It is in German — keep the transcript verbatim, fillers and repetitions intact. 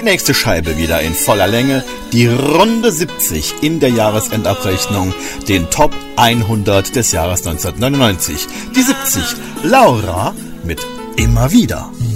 die nächste Scheibe wieder in voller Länge, die Runde siebzig in der Jahresendabrechnung, den Top hundert des Jahres neunzehnhundertneunundneunzig. Die siebzig, Laura mit Immer wieder.